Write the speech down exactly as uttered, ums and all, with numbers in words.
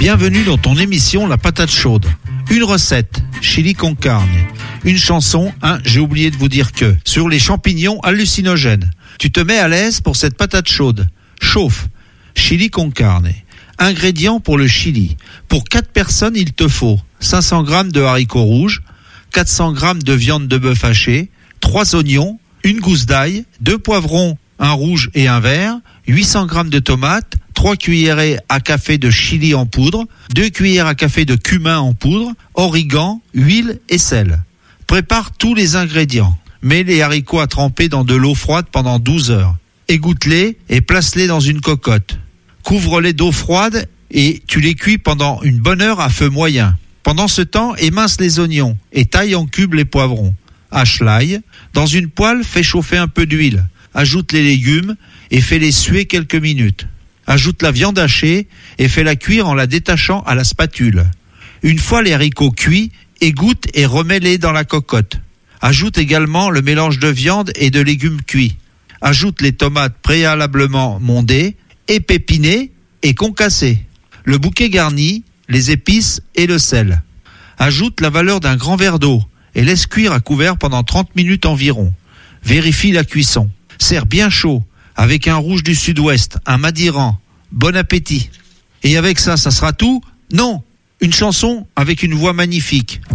Bienvenue dans ton émission La Patate Chaude. Une recette, chili con carne. Une chanson, hein, j'ai oublié de vous dire que, sur les champignons hallucinogènes. Tu te mets à l'aise pour cette patate chaude. Chauffe, chili con carne. Ingrédients pour le chili. Pour quatre personnes, il te faut cinq cents grammes de haricots rouges, quatre cents grammes de viande de bœuf hachée, trois oignons, une gousse d'ail, deux poivrons, un rouge et un vert, huit cents grammes de tomates, trois cuillerées à café de chili en poudre, deux cuillères à café de cumin en poudre, origan, huile et sel. Prépare tous les ingrédients. Mets les haricots à tremper dans de l'eau froide pendant douze heures. Égoutte-les et place-les dans une cocotte. Couvre-les d'eau froide et tu les cuis pendant une bonne heure à feu moyen. Pendant ce temps, émince les oignons et taille en cubes les poivrons. Hache l'ail. Dans une poêle, fais chauffer un peu d'huile. Ajoute les légumes et fais-les suer quelques minutes. Ajoute la viande hachée et fais-la cuire en la détachant à la spatule. Une fois les haricots cuits, égoutte et remets-les dans la cocotte. Ajoute également le mélange de viande et de légumes cuits. Ajoute les tomates préalablement mondées, épinées et concassées. Le bouquet garni, les épices et le sel. Ajoute la valeur d'un grand verre d'eau et laisse cuire à couvert pendant trente minutes environ. Vérifie la cuisson. Sers bien chaud, avec un rouge du sud-ouest, un madiran. Bon appétit. Et avec ça, ça sera tout ? Non, une chanson avec une voix magnifique.